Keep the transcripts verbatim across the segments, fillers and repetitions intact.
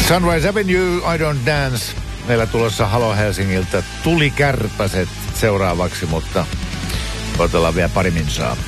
Sunrise Avenue, I Don't Dance. Meillä tulossa Halo Helsingiltä Tulikärpäset seuraavaksi, mutta otellaan vielä pari minsaa.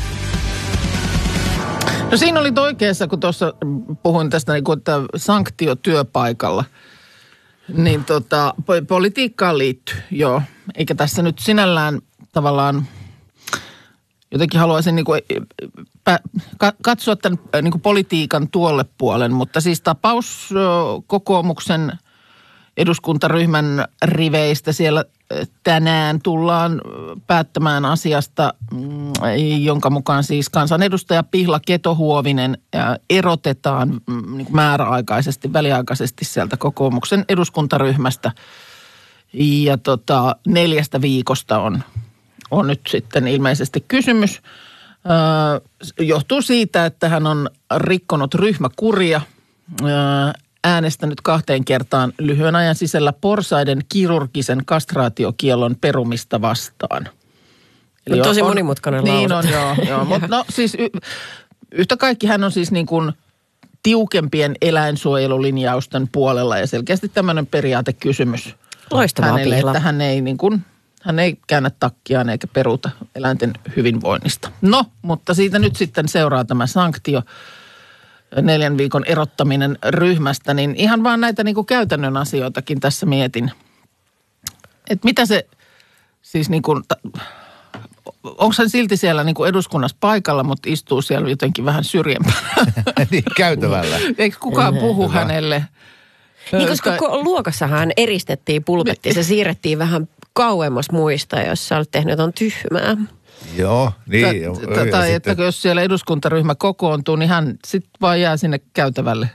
No siinä oli oikeassa, kun tuossa puhuin tästä niin kuin, että sanktio työpaikalla. Niin tota, politiikkaan liittyy, joo. Eikä tässä nyt sinällään tavallaan, jotenkin haluaisin niin kuin, pä, katsoa tämän niin kuin politiikan tuolle puolen, mutta siis tapaus kokoomuksen eduskuntaryhmän riveistä siellä tänään tullaan päättämään asiasta, jonka mukaan siis kansanedustaja Pihla Keto-Huovinen erotetaan määräaikaisesti, väliaikaisesti sieltä kokoomuksen eduskuntaryhmästä. Ja tota, neljästä viikosta on, on nyt sitten ilmeisesti kysymys. Öö, johtuu siitä, että hän on rikkonut ryhmäkuria, öö, äänestänyt kahteen kertaan lyhyen ajan sisällä porsaiden kirurgisen kastraatiokiellon perumista vastaan. Eli on tosi on, monimutkainen lause. Niin on, joo. joo. Mutta no siis y, yhtä kaikki hän on siis niin kuin tiukempien eläinsuojelulinjausten puolella ja selkeästi tämmöinen periaatekysymys. Loistavaa hänelle, Pihla. että hän ei niin kuin, hän ei käännä takkiaan eikä peruuta eläinten hyvinvoinnista. No, mutta siitä nyt sitten seuraa tämä sanktio. Neljän viikon erottaminen ryhmästä, niin ihan vaan näitä niin kuin käytännön asioitakin tässä mietin. Että mitä se siis niin kuin, onko hän silti siellä niin kuin eduskunnassa paikalla, mutta istuu siellä jotenkin vähän syrjempänä? Niin, käytävällä. Eikö kukaan puhu Hyvä. hänelle? Niin, koska luokassahan eristettiin pulpetti, se siirrettiin vähän kauemmas muista, jos sä olet tehnyt jotain tyhmää. Joo, niin. Ta- ta- tai että jos siellä eduskuntaryhmä kokoontuu, niin hän sitten vaan jää sinne käytävälle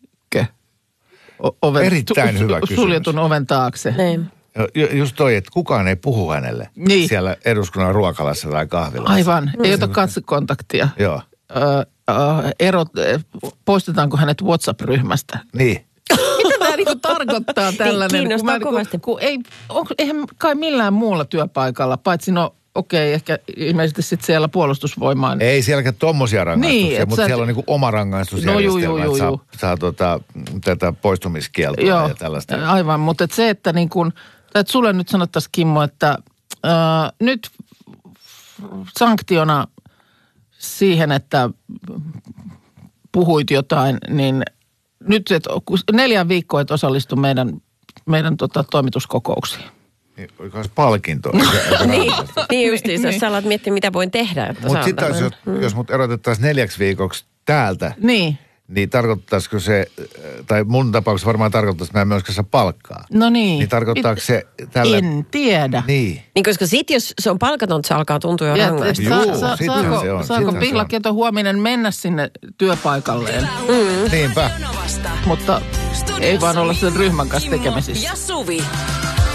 oven, Erittäin tu- hyvä kysymys. Suljetun oven taakse. Niin. Just toi, että kukaan ei puhu hänelle niin. siellä eduskunnan ruokalassa tai kahvilassa. Aivan, ei ota katsekontaktia. Joo. Ö, ö, erot, poistetaanko hänet WhatsApp-ryhmästä? Niin. Mitä tämä niinku tarkoittaa tällainen? Niin, kiinnostaa kun kovasti. Kun ei, on, eihän kai millään muulla työpaikalla, paitsi no okei, ehkä ilmeisesti sitten siellä puolustusvoimaan. Ei sielläkään tommosia rangaistuksia, niin, mutta sä... siellä on niinku oma rangaistusjärjestelmä, no, juu, juu, että juu. saa, saa tota, tätä poistumiskieltoa Joo, ja tällaista. Aivan, mutta et se, että niin kun, että sulle nyt sanottaisiin Kimmo, että ää, nyt sanktiona siihen, että puhuit jotain, niin nyt et, neljän viikkoa et osallistu meidän, meidän tota, toimituskokouksiin. Oliko se palkinto? niin, niin justiin, jos sä alat miettiä, mitä voin tehdä. Mutta sitten jos, mm. jos mut erotettaisiin neljäksi viikoksi täältä, niin, niin tarkoittaisiko se, tai mun tapauksessa varmaan tarkoittaisi, että mä en myöskään saa palkkaa. No niin. Niin tarkoittaako se tällä... En tiedä. Niin. Niin koska sit jos se on palkaton, se alkaa tuntua jo rangaista. Juu, sa, sa, saako se on, saako Pihla Keto-Huovinen mennä sinne työpaikalleen? Mm. Niinpä. Mutta ei vaan olla sen ryhmän kanssa tekemisissä. Ja Suvi.